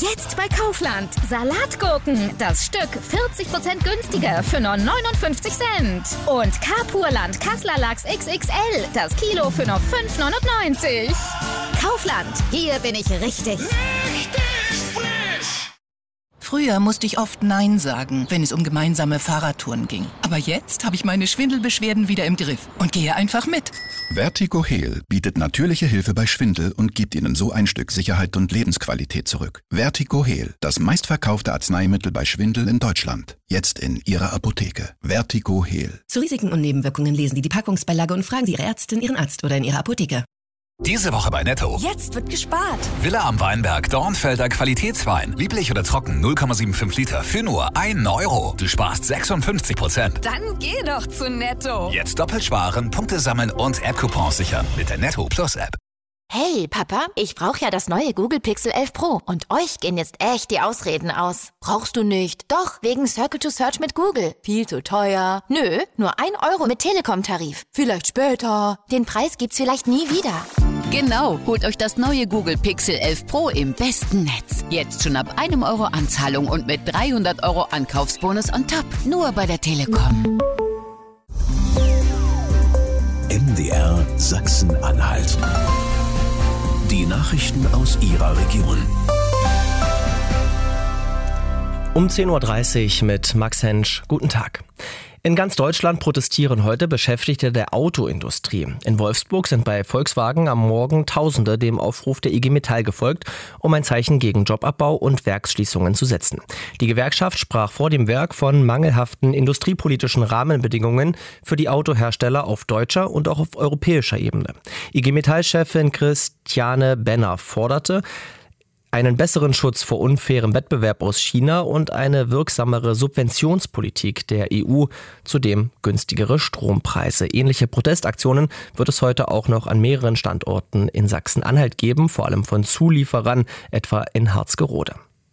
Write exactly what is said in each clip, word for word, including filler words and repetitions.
Jetzt bei Kaufland. Salatgurken. Das Stück vierzig Prozent günstiger für nur neunundfünfzig Cent. Und Carpurland Kassler Lachs X X L. Das Kilo für nur fünf neunundneunzig. Kaufland. Hier bin ich richtig. Richtig frisch! Früher musste ich oft Nein sagen, wenn es um gemeinsame Fahrradtouren ging. Aber jetzt habe ich meine Schwindelbeschwerden wieder im Griff und gehe einfach mit. Vertigo Heal bietet natürliche Hilfe bei Schwindel und gibt Ihnen so ein Stück Sicherheit und Lebensqualität zurück. Vertigo Heal, das meistverkaufte Arzneimittel bei Schwindel in Deutschland. Jetzt in Ihrer Apotheke. Vertigo Heal. Zu Risiken und Nebenwirkungen lesen Sie die Packungsbeilage und fragen Sie Ihre Ärztin, Ihren Arzt oder in Ihrer Apotheke. Diese Woche bei Netto. Jetzt wird gespart. Villa am Weinberg, Dornfelder Qualitätswein. Lieblich oder trocken, null Komma fünfundsiebzig Liter für nur ein Euro. Du sparst sechsundfünfzig Prozent. Dann geh doch zu Netto. Jetzt doppelt sparen, Punkte sammeln und App-Coupons sichern mit der Netto Plus App. Hey, Papa, ich brauche ja das neue Google Pixel elf Pro. Und euch gehen jetzt echt die Ausreden aus. Brauchst du nicht? Doch, wegen Circle to Search mit Google. Viel zu teuer. Nö, nur ein Euro mit Telekom-Tarif. Vielleicht später. Den Preis gibt's vielleicht nie wieder. Genau, holt euch das neue Google Pixel elf Pro im besten Netz. Jetzt schon ab einem Euro Anzahlung und mit dreihundert Euro Ankaufsbonus on top. Nur bei der Telekom. M D R Sachsen-Anhalt. Die Nachrichten aus Ihrer Region. Um zehn Uhr dreißig mit Max Hensch. Guten Tag. In ganz Deutschland protestieren heute Beschäftigte der Autoindustrie. In Wolfsburg sind bei Volkswagen am Morgen Tausende dem Aufruf der I G Metall gefolgt, um ein Zeichen gegen Jobabbau und Werksschließungen zu setzen. Die Gewerkschaft sprach vor dem Werk von mangelhaften industriepolitischen Rahmenbedingungen für die Autohersteller auf deutscher und auch auf europäischer Ebene. I G Metall-Chefin Christiane Benner forderte einen besseren Schutz vor unfairem Wettbewerb aus China und eine wirksamere Subventionspolitik der E U, zudem günstigere Strompreise. Ähnliche Protestaktionen wird es heute auch noch an mehreren Standorten in Sachsen-Anhalt geben, vor allem von Zulieferern, etwa in Harzgerode.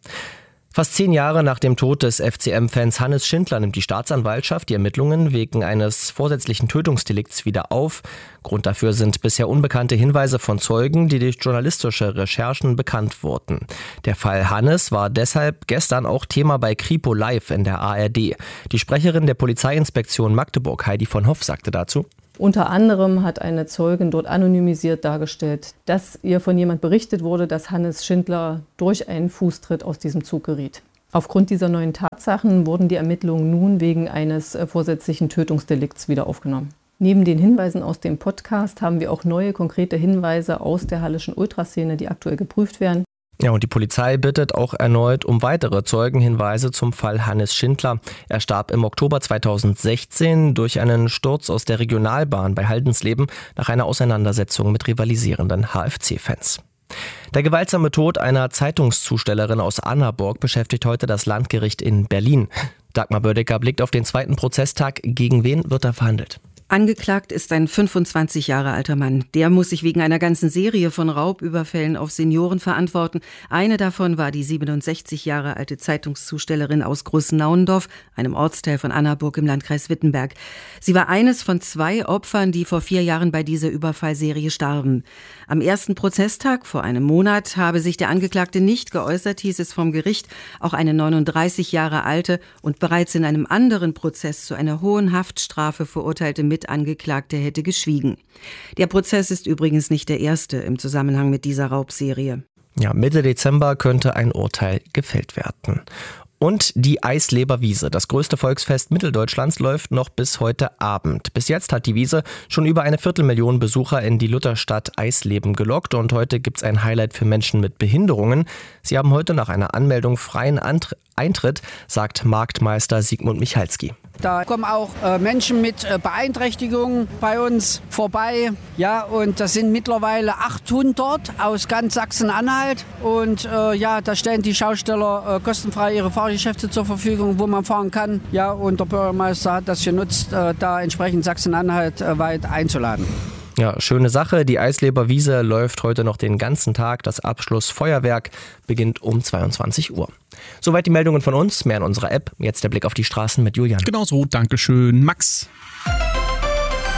Fast zehn Jahre nach dem Tod des F C M-Fans Hannes Schindler nimmt die Staatsanwaltschaft die Ermittlungen wegen eines vorsätzlichen Tötungsdelikts wieder auf. Grund dafür sind bisher unbekannte Hinweise von Zeugen, die durch journalistische Recherchen bekannt wurden. Der Fall Hannes war deshalb gestern auch Thema bei Kripo Live in der A R D. Die Sprecherin der Polizeiinspektion Magdeburg, Heidi von Hoff, sagte dazu: Unter anderem hat eine Zeugin dort anonymisiert dargestellt, dass ihr von jemand berichtet wurde, dass Hannes Schindler durch einen Fußtritt aus diesem Zug geriet. Aufgrund dieser neuen Tatsachen wurden die Ermittlungen nun wegen eines vorsätzlichen Tötungsdelikts wieder aufgenommen. Neben den Hinweisen aus dem Podcast haben wir auch neue konkrete Hinweise aus der hallischen Ultraszene, die aktuell geprüft werden. Ja, und die Polizei bittet auch erneut um weitere Zeugenhinweise zum Fall Hannes Schindler. Er starb im Oktober zweitausendsechzehn durch einen Sturz aus der Regionalbahn bei Haldensleben nach einer Auseinandersetzung mit rivalisierenden H F C-Fans. Der gewaltsame Tod einer Zeitungszustellerin aus Annaburg beschäftigt heute das Landgericht in Berlin. Dagmar Bödecker blickt auf den zweiten Prozesstag. Gegen wen wird da verhandelt? Angeklagt ist ein fünfundzwanzig Jahre alter Mann. Der muss sich wegen einer ganzen Serie von Raubüberfällen auf Senioren verantworten. Eine davon war die siebenundsechzig Jahre alte Zeitungszustellerin aus Großnauendorf, einem Ortsteil von Annaburg im Landkreis Wittenberg. Sie war eines von zwei Opfern, die vor vier Jahren bei dieser Überfallserie starben. Am ersten Prozesstag vor einem Monat habe sich der Angeklagte nicht geäußert, hieß es vom Gericht. Auch eine neununddreißig Jahre alte und bereits in einem anderen Prozess zu einer hohen Haftstrafe verurteilte Mitangeklagte hätte geschwiegen. Der Prozess ist übrigens nicht der erste im Zusammenhang mit dieser Raubserie. Ja, Mitte Dezember könnte ein Urteil gefällt werden. Und die Eisleber-Wiese, das größte Volksfest Mitteldeutschlands, läuft noch bis heute Abend. Bis jetzt hat die Wiese schon über eine Viertelmillion Besucher in die Lutherstadt Eisleben gelockt und heute gibt's ein Highlight für Menschen mit Behinderungen. Sie haben heute nach einer Anmeldung freien Antritt Eintritt, sagt Marktmeister Sigmund Michalski. Da kommen auch äh, Menschen mit äh, Beeinträchtigungen bei uns vorbei. Ja, und das sind mittlerweile achthundert aus ganz Sachsen-Anhalt. Und äh, ja, da stellen die Schausteller äh, kostenfrei ihre Fahrgeschäfte zur Verfügung, wo man fahren kann. Ja, und der Bürgermeister hat das genutzt, äh, da entsprechend Sachsen-Anhalt äh, weit einzuladen. Ja, schöne Sache. Die Eisleber-Wiese läuft heute noch den ganzen Tag. Das Abschlussfeuerwerk beginnt um zweiundzwanzig Uhr. Soweit die Meldungen von uns. Mehr in unserer App. Jetzt der Blick auf die Straßen mit Julian. Genau so. Dankeschön, Max.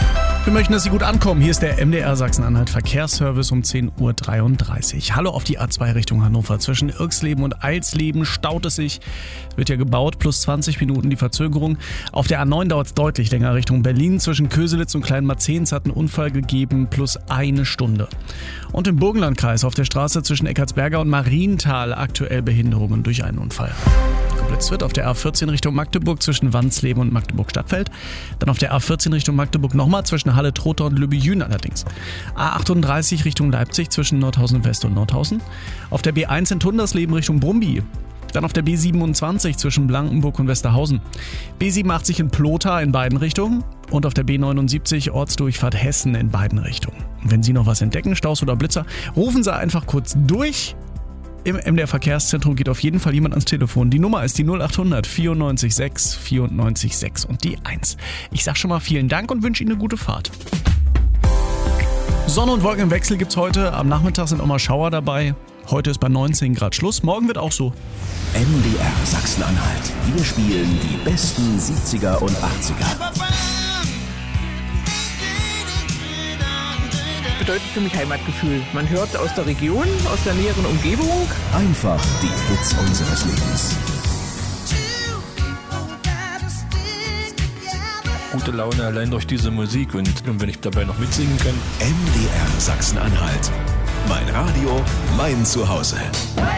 Wir möchten, dass Sie gut ankommen. Hier ist der M D R Sachsen-Anhalt Verkehrsservice um zehn Uhr dreiunddreißig. Hallo auf die A zwei Richtung Hannover. Zwischen Irxleben und Eilsleben staut es sich. Wird ja gebaut, plus zwanzig Minuten die Verzögerung. Auf der A neun dauert es deutlich länger Richtung Berlin. Zwischen Köselitz und Kleinmarzehns hat einen Unfall gegeben, plus eine Stunde. Und im Burgenlandkreis auf der Straße zwischen Eckartsberger und Marienthal aktuell Behinderungen durch einen Unfall. Geblitzt wird auf der A vierzehn Richtung Magdeburg zwischen Wandsleben und Magdeburg-Stadtfeld. Dann auf der A vierzehn Richtung Magdeburg nochmal zwischen Halle-Trotha und Lübbejün allerdings. A achtunddreißig Richtung Leipzig zwischen Nordhausen West und Nordhausen. Auf der B eins in Tundersleben Richtung Brumby. Dann auf der B siebenundzwanzig zwischen Blankenburg und Westerhausen. B siebenundachtzig in Plotha in beiden Richtungen. Und auf der B neunundsiebzig Ortsdurchfahrt Hessen in beiden Richtungen. Und wenn Sie noch was entdecken, Staus oder Blitzer, rufen Sie einfach kurz durch. Im M D R Verkehrszentrum geht auf jeden Fall jemand ans Telefon. Die Nummer ist die null achthundert vierundneunzig sechs vierundneunzig sechs und die eins. Ich sag schon mal vielen Dank und wünsche Ihnen eine gute Fahrt. Sonne und Wolken im Wechsel gibt's heute. Am Nachmittag sind auch mal Schauer dabei. Heute ist bei neunzehn Grad Schluss. Morgen wird auch so. M D R Sachsen-Anhalt. Wir spielen die besten siebziger und achtziger. Bedeutet für mich Heimatgefühl. Man hört aus der Region, aus der näheren Umgebung. Einfach die Hits unseres Lebens. Gute Laune allein durch diese Musik und, und wenn ich dabei noch mitsingen kann. M D R Sachsen-Anhalt. Mein Radio, mein Zuhause.